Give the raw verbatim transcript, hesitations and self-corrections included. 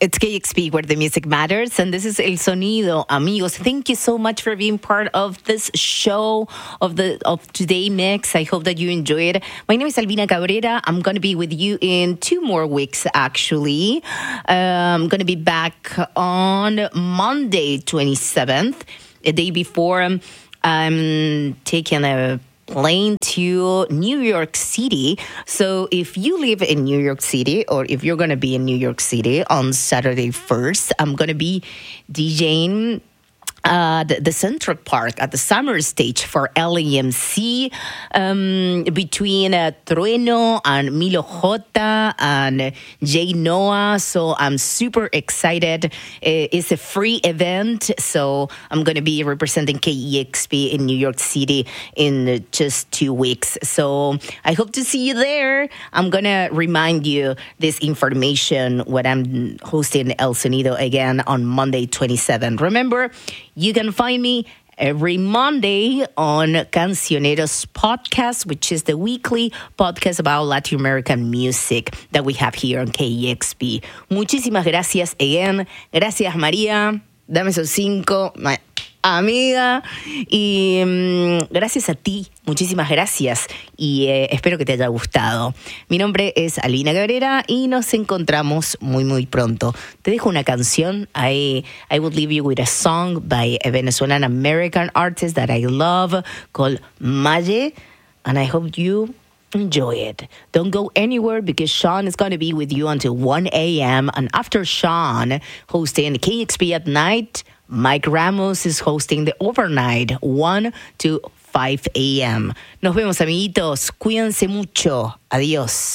It's K X P, where the music matters, and this is El Sonido, amigos. Thank you so much for being part of this show, of the of today mix. I hope that you enjoy it. My name is Albina Cabrera. I'm going to be with you in two more weeks, actually. Uh, I'm going to be back on Monday, twenty-seventh, a day before um, I'm taking a plane to New York City. So if you live in New York City, or if you're going to be in New York City on Saturday first, I'm going to be DJing Uh, the, the Central Park at the summer stage for L A M C um, between uh, Trueno and Milo J and Jay Noah. So I'm super excited. It's a free event. So I'm going to be representing K E X P in New York City in just two weeks. So I hope to see you there. I'm going to remind you this information when I'm hosting El Sonido again on Monday, twenty-seventh. Remember, you can find me every Monday on Cancioneros Podcast, which is the weekly podcast about Latin American music that we have here on K E X P. Muchísimas gracias again. Gracias, María. Dame esos cinco, my amiga. Y um, gracias a ti. Muchísimas gracias. Y eh, espero que te haya gustado. Mi nombre es Albina Cabrera y nos encontramos muy, muy pronto. Te dejo una canción. I, I would leave you with a song by a Venezuelan American artist that I love called Maye. And I hope you enjoy it. Don't go anywhere because Sean is going to be with you until one a.m. And after Sean hosting K X P at night, Mike Ramos is hosting the overnight, one to five a.m. Nos vemos, amiguitos. Cuídense mucho. Adiós.